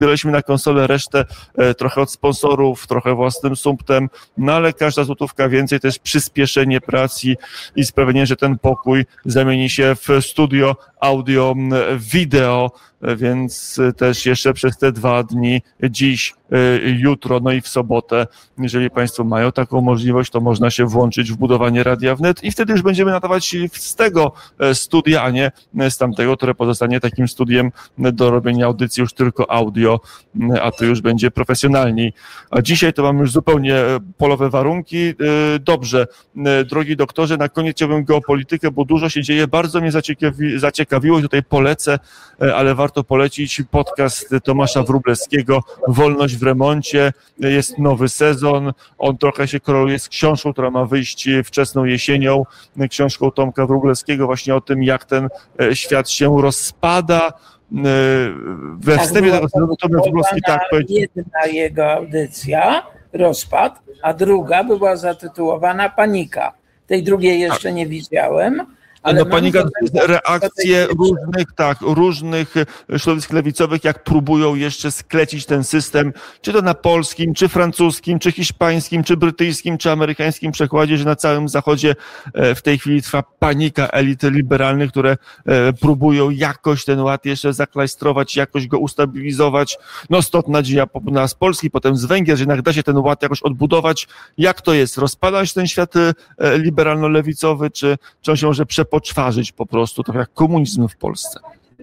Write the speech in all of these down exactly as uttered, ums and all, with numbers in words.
zbieraliśmy na konsolę resztę, trochę od sponsorów, trochę własnym sumptem, no ale każda złotówka więcej to jest przyspieszenie pracy i sprawienie, że ten pokój zamieni się w studio audio, wideo, więc też jeszcze przez te dwa dni, dziś, jutro, no i w sobotę, jeżeli Państwo mają taką możliwość, to można się włączyć w budowanie Radia Wnet i wtedy już będziemy nadawać z tego studia, a nie z tamtego, które pozostanie takim studiem do robienia audycji już tylko audio, a to już będzie profesjonalniej. A dzisiaj to mamy już zupełnie polowe warunki. Dobrze, drogi doktorze, na koniec chciałbym geopolitykę, bo dużo się dzieje, bardzo mnie zaciekawi, zaciekawiło i tutaj polecę, ale warto polecić podcast Tomasza Wróblewskiego Wolność w remoncie. Jest nowy sezon, on trochę się koreluje z książką, która ma wyjść wczesną jesienią, książką Tomka Wróblewskiego właśnie o tym, jak ten świat się rozpada. We tak, wstępie tego sezonu Tomek Wróblewski tak powiedział. Jedna jego audycja, Rozpad, a druga była zatytułowana Panika. Tej drugiej jeszcze tak nie widziałem. Ale no panika to jest reakcje różnych, tak, różnych środowisk lewicowych, jak próbują jeszcze sklecić ten system, czy to na polskim, czy francuskim, czy hiszpańskim, czy brytyjskim, czy amerykańskim przekładzie, że na całym Zachodzie w tej chwili trwa panika elit liberalnych, które próbują jakoś ten ład jeszcze zaklajstrować, jakoś go ustabilizować. No stąd nadzieja na z Polski, potem z Węgier, że jednak da się ten ład jakoś odbudować. Jak to jest? Rozpada się ten świat liberalno-lewicowy, czy, czy on się może przepoczwarzyć po prostu, trochę jak komunizm w Polsce?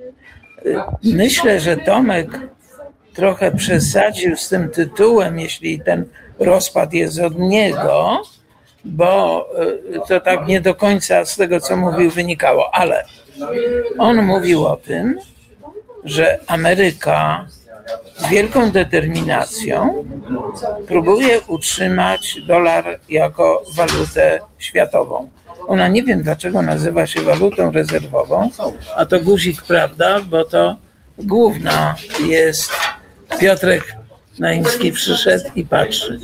Myślę, że Tomek trochę przesadził z tym tytułem, jeśli ten rozpad jest od niego, bo to tak nie do końca z tego, co mówił, wynikało, ale on mówił o tym, że Ameryka z wielką determinacją próbuje utrzymać dolar jako walutę światową. Ona nie wiem, dlaczego nazywa się walutą rezerwową, a to guzik, prawda, bo to główna jest. Piotrek Naimski przyszedł i patrzy.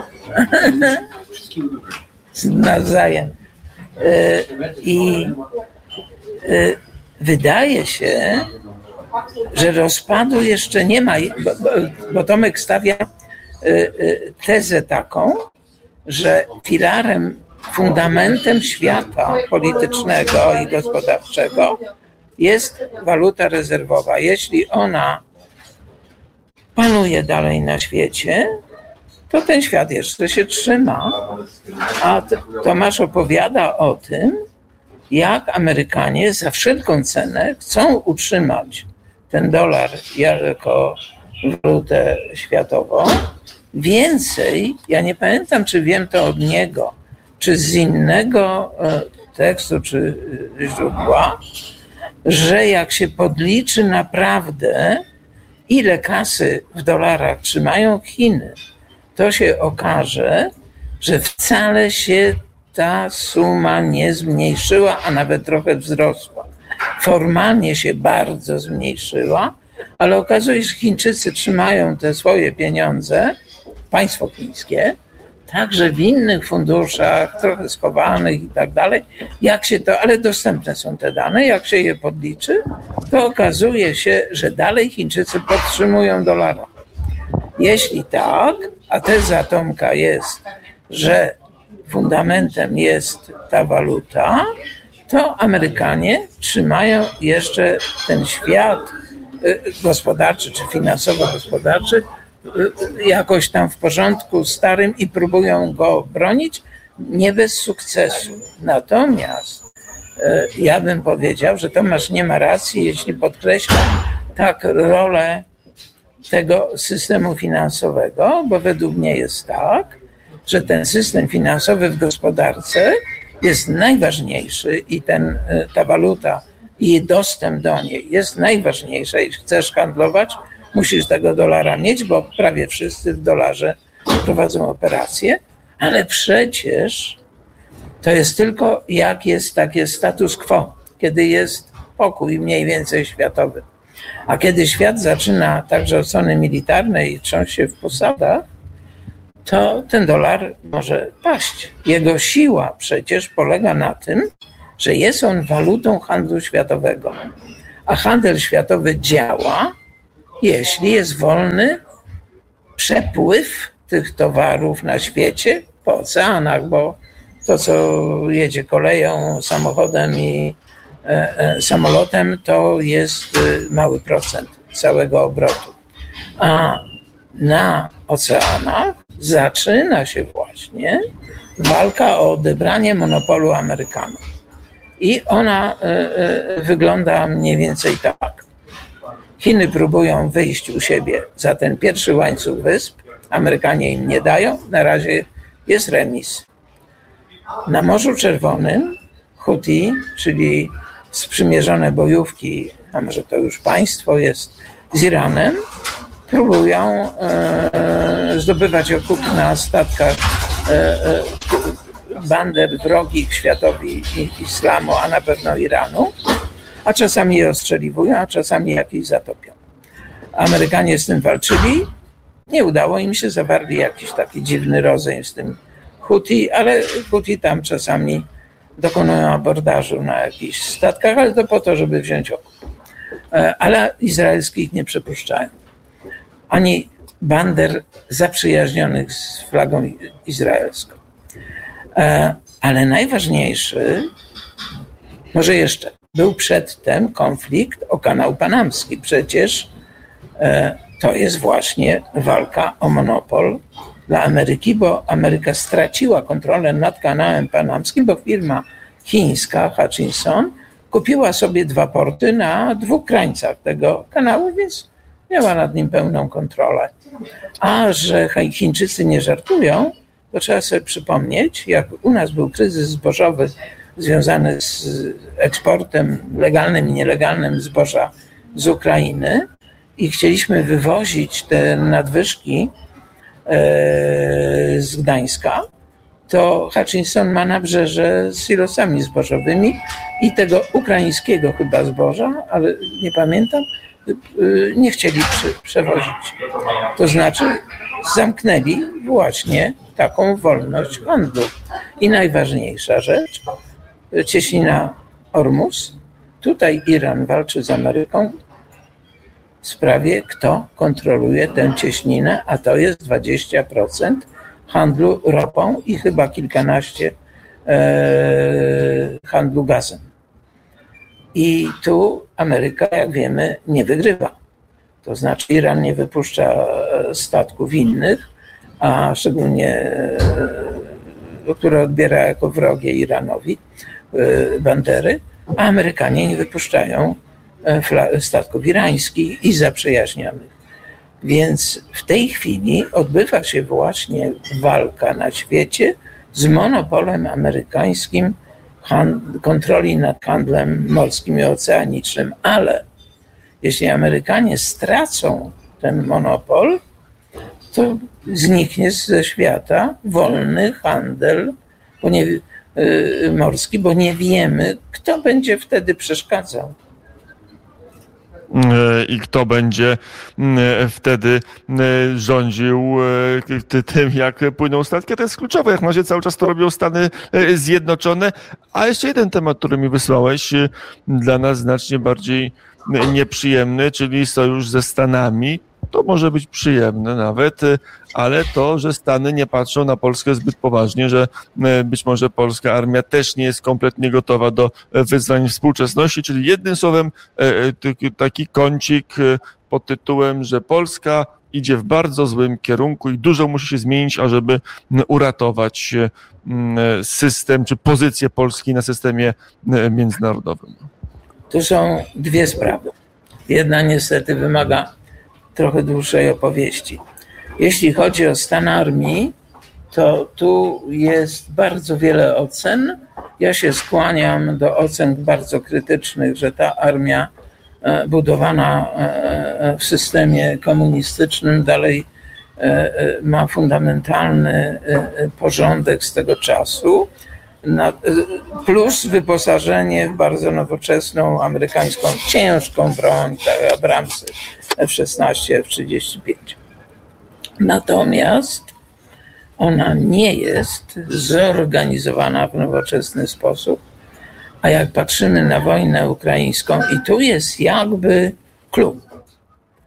Nawzajem. I wydaje się, że rozpadu jeszcze nie ma, bo, bo, bo Tomek stawia tezę taką, że filarem, fundamentem świata politycznego i gospodarczego jest waluta rezerwowa. Jeśli ona panuje dalej na świecie, to ten świat jeszcze się trzyma. A Tomasz opowiada o tym, jak Amerykanie za wszelką cenę chcą utrzymać ten dolar jako walutę światową. Więcej, ja nie pamiętam, czy wiem to od niego, czy z innego tekstu, czy źródła, że jak się podliczy naprawdę, ile kasy w dolarach trzymają Chiny, to się okaże, że wcale się ta suma nie zmniejszyła, a nawet trochę wzrosła. Formalnie się bardzo zmniejszyła, ale okazuje się, że Chińczycy trzymają te swoje pieniądze, państwo chińskie, także w innych funduszach, trochę schowanych i tak dalej. Jak się to, ale dostępne są te dane, jak się je podliczy, to okazuje się, że dalej Chińczycy podtrzymują dolara. Jeśli tak, a teza Tomka jest, że fundamentem jest ta waluta, to Amerykanie trzymają jeszcze ten świat gospodarczy czy finansowo-gospodarczy jakoś tam w porządku starym i próbują go bronić, nie bez sukcesu. Natomiast ja bym powiedział, że Tomasz nie ma racji, jeśli podkreśla tak rolę tego systemu finansowego, bo według mnie jest tak, że ten system finansowy w gospodarce jest najważniejszy i ten, ta waluta i dostęp do niej jest najważniejszy. Jeśli chcesz handlować, musisz tego dolara mieć, bo prawie wszyscy w dolarze prowadzą operacje, ale przecież to jest tylko jak jest takie status quo, kiedy jest pokój mniej więcej światowy. A kiedy świat zaczyna także od strony militarnej trząść się w posadach, to ten dolar może paść. Jego siła przecież polega na tym, że jest on walutą handlu światowego. A handel światowy działa jeśli jest wolny przepływ tych towarów na świecie po oceanach, bo to, co jedzie koleją, samochodem i e, e, samolotem, to jest mały procent całego obrotu. A na oceanach zaczyna się właśnie walka o odebranie monopolu Amerykanom. I ona e, e, wygląda mniej więcej tak. Chiny próbują wyjść u siebie za ten pierwszy łańcuch wysp, Amerykanie im nie dają, na razie jest remis. Na Morzu Czerwonym Huti, czyli sprzymierzone bojówki, a może to już państwo jest, z Iranem, próbują e, zdobywać okup na statkach e, e, bander wrogich światowi islamu, a na pewno Iranu, a czasami je ostrzeliwują, a czasami jakieś zatopią. Amerykanie z tym walczyli, nie udało im się, zawarli jakiś taki dziwny rozejm z tym Huti, ale Huti tam czasami dokonują abordażu na jakichś statkach, ale to po to, żeby wziąć okup. Ale izraelskich nie przepuszczają. Ani bander zaprzyjaźnionych z flagą izraelską. Ale najważniejszy, może jeszcze, był przedtem konflikt o kanał panamski. Przecież to jest właśnie walka o monopol dla Ameryki, bo Ameryka straciła kontrolę nad kanałem panamskim, bo firma chińska Hutchison kupiła sobie dwa porty na dwóch krańcach tego kanału, więc miała nad nim pełną kontrolę. A że Chińczycy nie żartują, to trzeba sobie przypomnieć, jak u nas był kryzys zbożowy związany z eksportem legalnym i nielegalnym zboża z Ukrainy i chcieliśmy wywozić te nadwyżki z Gdańska, to Hutchison ma nabrzeże z silosami zbożowymi i tego ukraińskiego chyba zboża, ale nie pamiętam, nie chcieli przy, przewozić. To znaczy zamknęli właśnie taką wolność handlu. I najważniejsza rzecz, cieśnina Ormus. Tutaj Iran walczy z Ameryką w sprawie, kto kontroluje tę cieśninę, a to jest dwadzieścia procent handlu ropą i chyba kilkanaście e, handlu gazem. I tu Ameryka, jak wiemy, nie wygrywa. To znaczy Iran nie wypuszcza statków innych, a szczególnie e, które odbiera jako wrogie Iranowi e, bandery, a Amerykanie nie wypuszczają statków irańskich i zaprzyjaźnionych. Więc w tej chwili odbywa się właśnie walka na świecie z monopolem amerykańskim hand- kontroli nad handlem morskim i oceanicznym, ale jeśli Amerykanie stracą ten monopol, to zniknie ze świata wolny handel bo nie, yy, morski, bo nie wiemy, kto będzie wtedy przeszkadzał. I kto będzie wtedy rządził tym, jak płyną statki. To jest kluczowe, jak na razie cały czas to robią Stany Zjednoczone. A jeszcze jeden temat, który mi wysłałeś, dla nas znacznie bardziej nieprzyjemny, czyli sojusz ze Stanami. To może być przyjemne nawet, ale to, że Stany nie patrzą na Polskę zbyt poważnie, że być może polska armia też nie jest kompletnie gotowa do wyzwań współczesności, czyli jednym słowem taki kącik pod tytułem, że Polska idzie w bardzo złym kierunku i dużo musi się zmienić, ażeby uratować system czy pozycję Polski na systemie międzynarodowym. Tu są dwie sprawy. Jedna niestety wymaga trochę dłuższej opowieści. Jeśli chodzi o stan armii, to tu jest bardzo wiele ocen. Ja się skłaniam do ocen bardzo krytycznych, że ta armia budowana w systemie komunistycznym dalej ma fundamentalny porządek z tego czasu, plus wyposażenie w bardzo nowoczesną amerykańską ciężką broń, tak Abramsy F szesnaście, F trzydzieści pięć. Natomiast ona nie jest zorganizowana w nowoczesny sposób, a jak patrzymy na wojnę ukraińską, i tu jest jakby clue.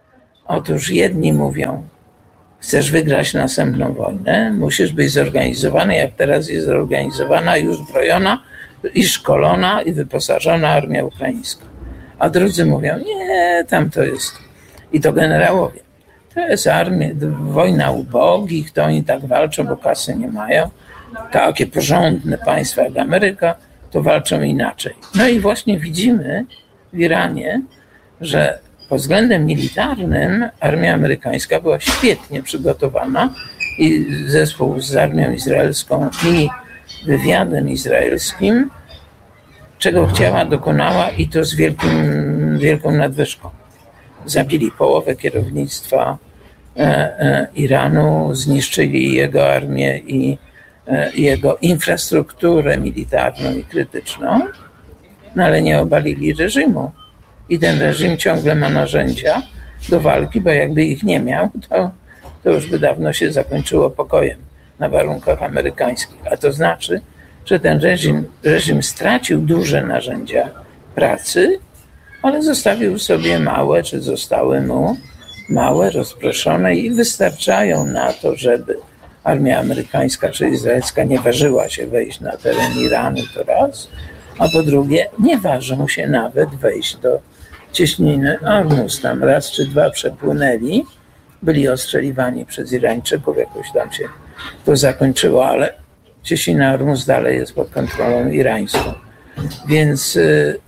Otóż jedni mówią, chcesz wygrać następną wojnę, musisz być zorganizowany, jak teraz jest zorganizowana i uzbrojona i szkolona i wyposażona armia ukraińska. A drudzy mówią, nie, tam to jest, i to generałowie, to jest armia, wojna ubogich, to oni tak walczą, bo kasy nie mają. Takie porządne państwa jak Ameryka, to walczą inaczej. No i właśnie widzimy w Iranie, że pod względem militarnym armia amerykańska była świetnie przygotowana i zespół z armią izraelską i wywiadem izraelskim, czego chciała, dokonała i to z wielkim, wielką nadwyżką. Zabili połowę kierownictwa e, e, Iranu, zniszczyli jego armię i e, jego infrastrukturę militarną i krytyczną, no ale nie obalili reżimu. I ten reżim ciągle ma narzędzia do walki, bo jakby ich nie miał, to, to już by dawno się zakończyło pokojem na warunkach amerykańskich. A to znaczy, że ten reżim, reżim stracił duże narzędzia pracy, ale zostawił sobie małe, czy zostały mu małe, rozproszone i wystarczają na to, żeby armia amerykańska czy izraelska nie ważyła się wejść na teren Iranu, to raz, a po drugie nie ważą się nawet wejść do cieśniny Ormus. Tam raz czy dwa przepłynęli, byli ostrzeliwani przez Irańczyków, jakoś tam się to zakończyło, ale cieśnina Ormus dalej jest pod kontrolą irańską. Więc y,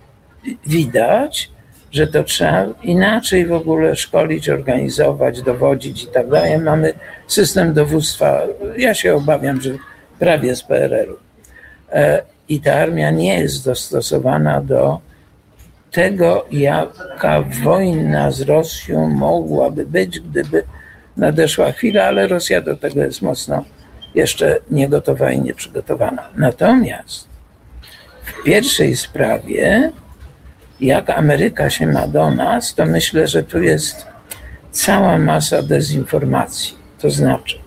widać, że to trzeba inaczej w ogóle szkolić, organizować, dowodzić i tak dalej. Mamy system dowództwa, ja się obawiam, że prawie z P R L u. E, I ta armia nie jest dostosowana do tego, jaka wojna z Rosją mogłaby być, gdyby nadeszła chwila, ale Rosja do tego jest mocno jeszcze niegotowa i nieprzygotowana. Natomiast w pierwszej sprawie, jak Ameryka się ma do nas, to myślę, że tu jest cała masa dezinformacji. To znaczy,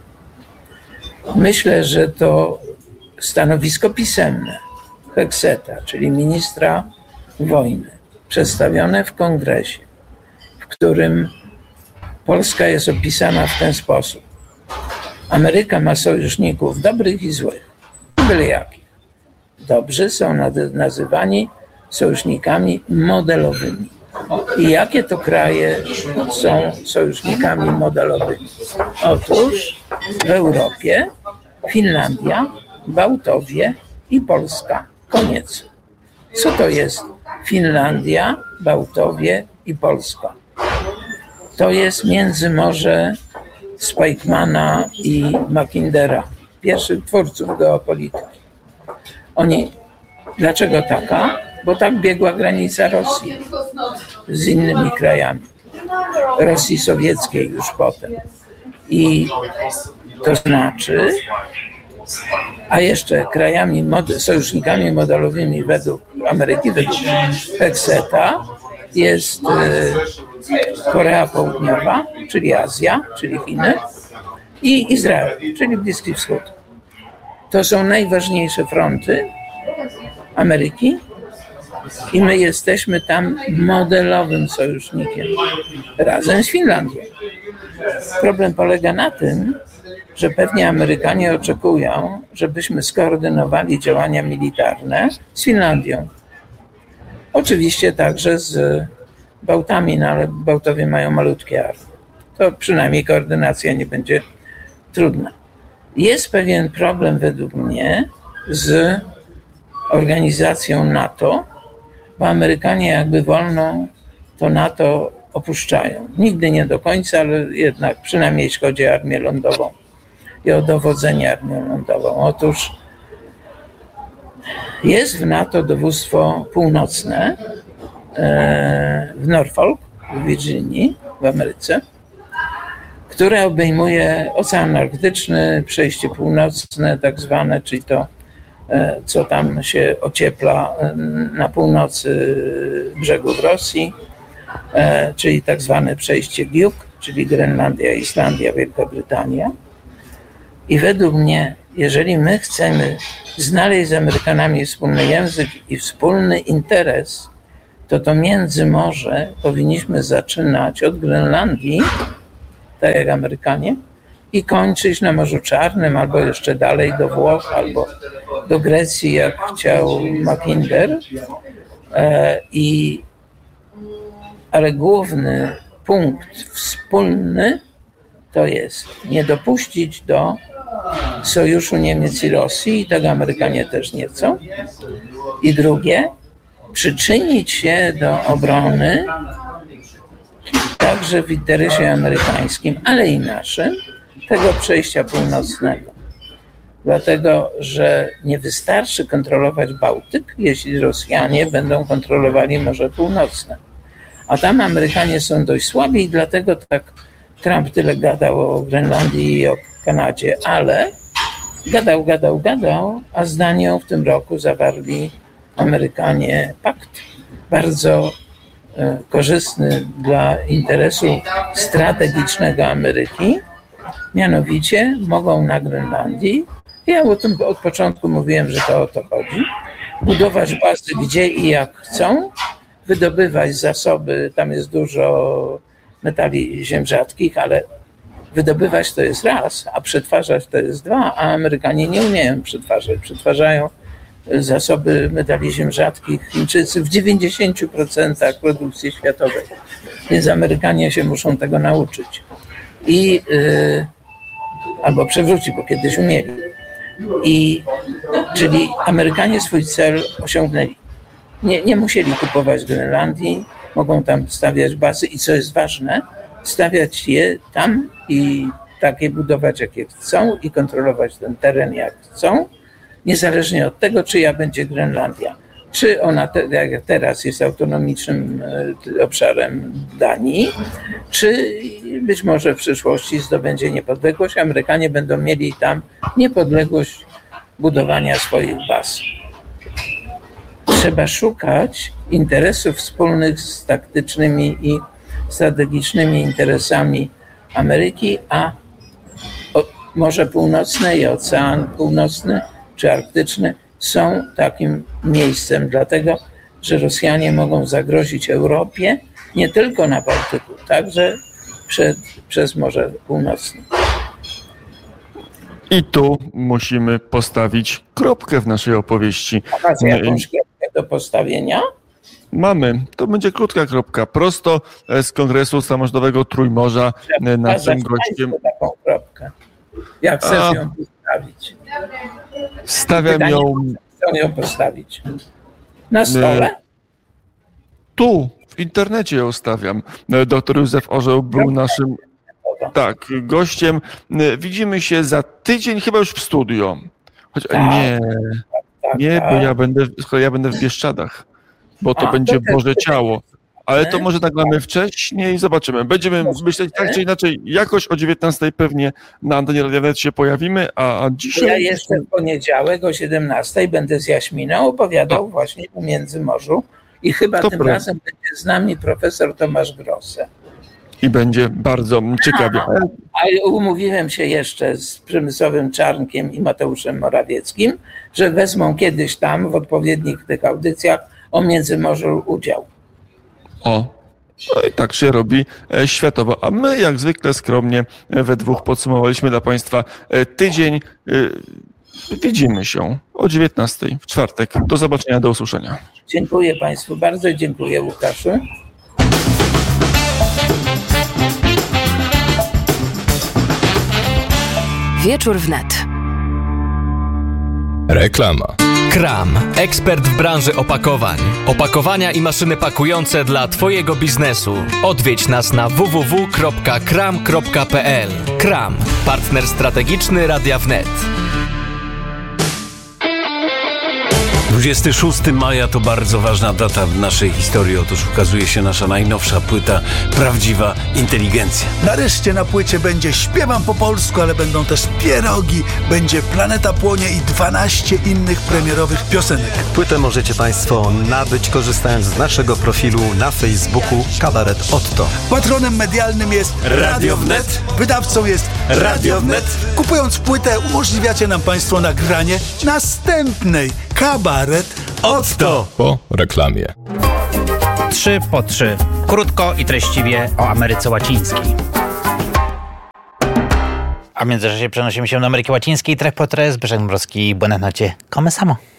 myślę, że to stanowisko pisemne Hegseta, czyli ministra wojny, przedstawione w kongresie, w którym Polska jest opisana w ten sposób. Ameryka ma sojuszników dobrych i złych, byle jakich. Dobrzy są nazywani sojusznikami modelowymi. I jakie to kraje są sojusznikami modelowymi? Otóż w Europie Finlandia, Bałtowie i Polska. Koniec. Co to jest Finlandia, Bałtowie i Polska? To jest Międzymorze Spykmana i Mackindera, pierwszych twórców geopolityki. Oni, dlaczego taka? Bo tak biegła granica Rosji z innymi krajami. Rosji sowieckiej już potem. I to znaczy, a jeszcze krajami, sojusznikami modelowymi według Ameryki, według Hegseta jest Korea Południowa, czyli Azja, czyli Chiny i Izrael, czyli Bliski Wschód. To są najważniejsze fronty Ameryki i my jesteśmy tam modelowym sojusznikiem razem z Finlandią. Problem polega na tym, że pewnie Amerykanie oczekują, żebyśmy skoordynowali działania militarne z Finlandią. Oczywiście także z Bałtami, no ale Bałtowie mają malutkie armie. To przynajmniej koordynacja nie będzie trudna. Jest pewien problem według mnie z organizacją NATO, bo Amerykanie jakby wolno to NATO opuszczają. Nigdy nie do końca, ale jednak przynajmniej jeśli chodzi o armię lądową i o dowodzenie armią lądową. Otóż jest w NATO dowództwo północne w Norfolk, w Virginii, w Ameryce, które obejmuje Ocean Arktyczny, przejście północne tak zwane, czyli to, co tam się ociepla na północy brzegów Rosji, czyli tak zwane przejście Giuk, czyli Grenlandia, Islandia, Wielka Brytania. I według mnie, jeżeli my chcemy znaleźć z Amerykanami wspólny język i wspólny interes to to Międzymorze powinniśmy zaczynać od Grenlandii, tak jak Amerykanie, i kończyć na Morzu Czarnym, albo jeszcze dalej do Włoch, albo do Grecji, jak chciał Mackinder. I, ale główny punkt wspólny to jest nie dopuścić do sojuszu Niemiec i Rosji, i tego Amerykanie też nie chcą. I drugie, przyczynić się do obrony także w interesie amerykańskim, ale i naszym, tego przejścia północnego. Dlatego, że nie wystarczy kontrolować Bałtyk, jeśli Rosjanie będą kontrolowali Morze Północne. A tam Amerykanie są dość słabi i dlatego tak Trump tyle gadał o Grenlandii i o Kanadzie, ale gadał, gadał, gadał, a z Danią w tym roku zawarli Amerykanie pakt bardzo e, korzystny dla interesu strategicznego Ameryki. Mianowicie mogą na Grenlandii, ja o tym od początku mówiłem, że to o to chodzi, budować bazy gdzie i jak chcą, wydobywać zasoby, tam jest dużo metali ziem rzadkich, ale wydobywać to jest raz, a przetwarzać to jest dwa, a Amerykanie nie umieją przetwarzać. Przetwarzają zasoby metali ziem rzadkich Chińczycy w dziewięćdziesiąt procent produkcji światowej, więc Amerykanie się muszą tego nauczyć. I, yy, albo przewrócić, bo kiedyś umieli. I, czyli Amerykanie swój cel osiągnęli. Nie, nie musieli kupować Grenlandii, mogą tam stawiać bazy i co jest ważne, stawiać je tam i takie budować, jakie chcą i kontrolować ten teren, jak chcą, niezależnie od tego, czyja będzie Grenlandia. Czy ona, te, jak teraz, jest autonomicznym obszarem Danii, czy być może w przyszłości zdobędzie niepodległość. Amerykanie będą mieli tam niepodległość budowania swoich baz. Trzeba szukać interesów wspólnych z taktycznymi i strategicznymi interesami Ameryki, a Morze Północne i Ocean Północny czy Arktyczny są takim miejscem, dlatego że Rosjanie mogą zagrozić Europie nie tylko na Bałtyku, także przed, przez Morze Północne. I tu musimy postawić kropkę w naszej opowieści. A macie jakąś kropkę do postawienia? Mamy. To będzie krótka kropka. Prosto z Kongresu Samorządowego Trójmorza. Naszym gościem. Taką kropkę. Jak chcesz A... ją postawić? Stawiam Pytanie, ją... Chcą ją postawić? Na stole? Tu, w internecie ją stawiam. Doktor Józef Orzeł był naszym tak, gościem. Widzimy się za tydzień, chyba już w studio. Choć tak, nie, tak, nie, tak. bo ja będę, ja będę w Bieszczadach, bo to A, będzie to Boże Ciało. Ale to może nagramy wcześniej, zobaczymy. Będziemy myśleć tak czy inaczej, jakoś o dziewiętnastej pewnie na antenie Radia Wnet się pojawimy, a, a dzisiaj... Ja jeszcze w poniedziałek o siedemnastej będę z Jaśminą opowiadał a. właśnie o Międzymorzu i chyba to tym prawda. razem będzie z nami profesor Tomasz Grosse. I będzie bardzo ciekawie. A, a umówiłem się jeszcze z Przemysławem Czarnkiem i Mateuszem Morawieckim, że wezmą kiedyś tam w odpowiednich tych audycjach o Międzymorzu udział. O, no i tak się robi światowo. A my jak zwykle skromnie we dwóch podsumowaliśmy dla Państwa tydzień. Widzimy się o dziewiętnastej w czwartek. Do zobaczenia, do usłyszenia. Dziękuję Państwu bardzo, dziękuję Łukaszu. Wieczór wnet. Reklama. Kram, ekspert w branży opakowań. Opakowania i maszyny pakujące dla Twojego biznesu. Odwiedź nas na w w w kropka kram kropka p l. Kram, partner strategiczny Radia Wnet. dwudziestego szóstego maja to bardzo ważna data w naszej historii. Otóż ukazuje się nasza najnowsza płyta Prawdziwa Inteligencja. Nareszcie na płycie będzie Śpiewam po polsku, ale będą też pierogi, będzie Planeta Płonie i dwanaście innych premierowych piosenek. Płytę możecie Państwo nabyć korzystając z naszego profilu na Facebooku Kabaret Otto. Patronem medialnym jest Radio Wnet. Wydawcą jest Radio Wnet. Kupując płytę umożliwiacie nam Państwo nagranie następnej Kabaret Otto. Po reklamie. trzy po trzy. Krótko i treściwie o Ameryce Łacińskiej. A w międzyczasie przenosimy się do Ameryki Łacińskiej. Tres po tres. Zbyszek Dąbrowski. Buenas noches. Come samo.